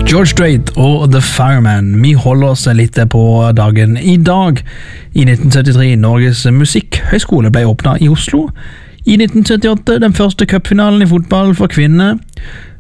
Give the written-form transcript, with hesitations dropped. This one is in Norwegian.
George Strait og The Fireman. Vi holder oss litt på dagen i dag. I 1973 Norges Musikkhøgskole ble åpnet i Oslo. I 1978 den første cupfinalen i fotball for kvinner.